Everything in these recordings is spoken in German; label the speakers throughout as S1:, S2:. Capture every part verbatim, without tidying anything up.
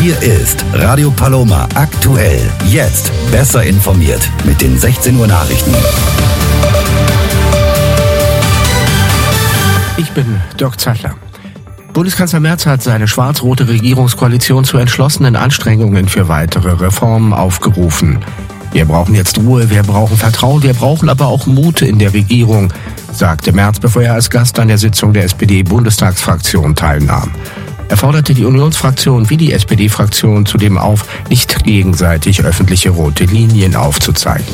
S1: Hier ist Radio Paloma aktuell. Jetzt besser informiert mit den sechzehn Uhr Nachrichten.
S2: Ich bin Dirk Zeitler. Bundeskanzler Merz hat seine schwarz-rote Regierungskoalition zu entschlossenen Anstrengungen für weitere Reformen aufgerufen. Wir brauchen jetzt Ruhe, wir brauchen Vertrauen, wir brauchen aber auch Mut in der Regierung, sagte Merz, bevor er als Gast an der Sitzung der S P D-Bundestagsfraktion teilnahm. Er forderte die Unionsfraktion wie die S P D-Fraktion zudem auf, nicht gegenseitig öffentliche rote Linien aufzuzeigen.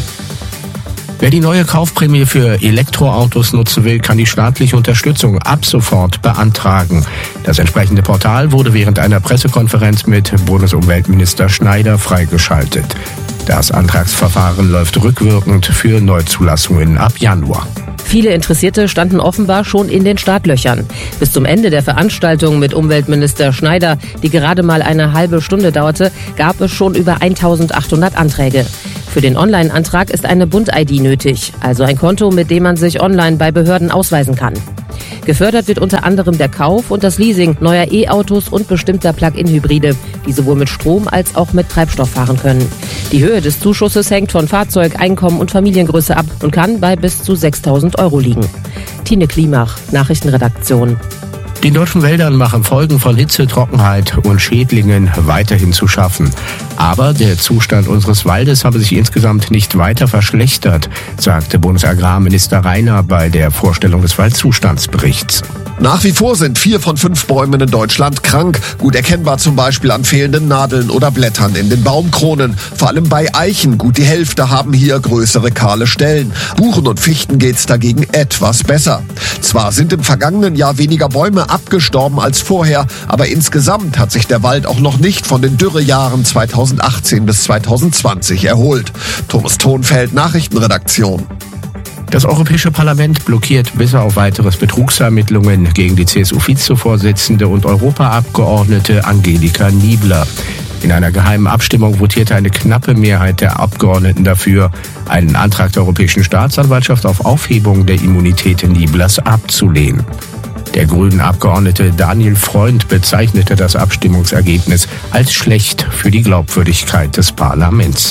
S2: Wer die neue Kaufprämie für Elektroautos nutzen will, kann die staatliche Unterstützung ab sofort beantragen. Das entsprechende Portal wurde während einer Pressekonferenz mit Bundesumweltminister Schneider freigeschaltet. Das Antragsverfahren läuft rückwirkend für Neuzulassungen ab Januar.
S3: Viele Interessierte standen offenbar schon in den Startlöchern. Bis zum Ende der Veranstaltung mit Umweltminister Schneider, die gerade mal eine halbe Stunde dauerte, gab es schon über eintausendachthundert Anträge. Für den Online-Antrag ist eine Bund-I D nötig, also ein Konto, mit dem man sich online bei Behörden ausweisen kann. Gefördert wird unter anderem der Kauf und das Leasing neuer E-Autos und bestimmter Plug-in-Hybride, die sowohl mit Strom als auch mit Treibstoff fahren können. Die Höhe des Zuschusses hängt von Fahrzeug, Einkommen und Familiengröße ab und kann bei bis zu sechstausend Euro liegen. Tine Klimach, Nachrichtenredaktion.
S2: Den deutschen Wäldern machen Folgen von Hitze, Trockenheit und Schädlingen weiterhin zu schaffen. Aber der Zustand unseres Waldes habe sich insgesamt nicht weiter verschlechtert, sagte Bundesagrarminister Rainer bei der Vorstellung des Waldzustandsberichts.
S4: Nach wie vor sind vier von fünf Bäumen in Deutschland krank. Gut erkennbar zum Beispiel an fehlenden Nadeln oder Blättern in den Baumkronen. Vor allem bei Eichen, gut die Hälfte, haben hier größere kahle Stellen. Buchen und Fichten geht's dagegen etwas besser. Zwar sind im vergangenen Jahr weniger Bäume abgestorben als vorher, aber insgesamt hat sich der Wald auch noch nicht von den Dürrejahren zweitausendachtzehn bis zweitausendzwanzig erholt. Thomas Thonfeld, Nachrichtenredaktion.
S2: Das Europäische Parlament blockiert bis auf weiteres Betrugsermittlungen gegen die C S U-Vizevorsitzende und Europaabgeordnete Angelika Niebler. In einer geheimen Abstimmung votierte eine knappe Mehrheit der Abgeordneten dafür, einen Antrag der Europäischen Staatsanwaltschaft auf Aufhebung der Immunität Nieblers abzulehnen. Der grünen Abgeordnete Daniel Freund bezeichnete das Abstimmungsergebnis als schlecht für die Glaubwürdigkeit des Parlaments.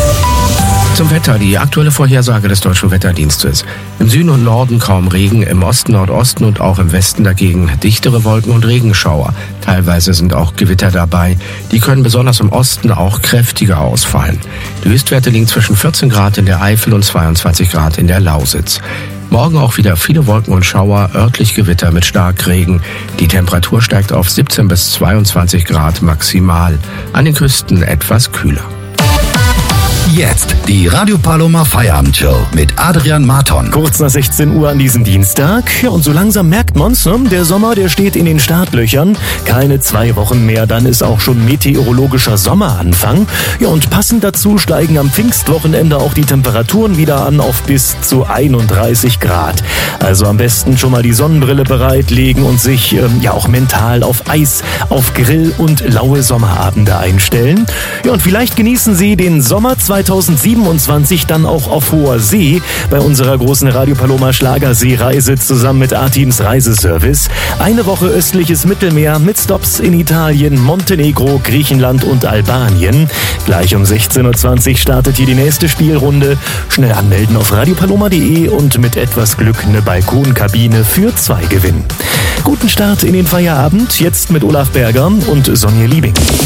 S2: Zum Wetter, die aktuelle Vorhersage des Deutschen Wetterdienstes. Im Süden und Norden kaum Regen, im Osten, Nordosten und auch im Westen dagegen dichtere Wolken und Regenschauer. Teilweise sind auch Gewitter dabei. Die können besonders im Osten auch kräftiger ausfallen. Die Höchstwerte liegen zwischen vierzehn Grad in der Eifel und zweiundzwanzig Grad in der Lausitz. Morgen auch wieder viele Wolken und Schauer, örtlich Gewitter mit Starkregen. Die Temperatur steigt auf siebzehn bis zweiundzwanzig Grad maximal. An den Küsten etwas kühler.
S1: Jetzt die Radio Paloma Feierabendshow mit Adrian Marton.
S5: Kurz nach sechzehn Uhr an diesem Dienstag. Ja, und so langsam merkt man's, ne? Der Sommer, der steht in den Startlöchern. Keine zwei Wochen mehr, dann ist auch schon meteorologischer Sommeranfang. Ja, und passend dazu steigen am Pfingstwochenende auch die Temperaturen wieder an auf bis zu einunddreißig Grad. Also am besten schon mal die Sonnenbrille bereitlegen und sich ähm, ja auch mental auf Eis, auf Grill und laue Sommerabende einstellen. Ja, und vielleicht genießen Sie den Sommer zweitausendsiebenundzwanzig dann auch auf hoher See bei unserer großen Radio Paloma Schlagerseereise zusammen mit A-Teams Reiseservice. Eine Woche östliches Mittelmeer mit Stops in Italien, Montenegro, Griechenland und Albanien. Gleich um sechzehn Uhr zwanzig startet hier die nächste Spielrunde. Schnell anmelden auf radiopaloma punkt de und mit etwas Glück eine Balkonkabine für zwei gewinnen. Guten Start in den Feierabend, jetzt mit Olaf Berger und Sonja Liebing.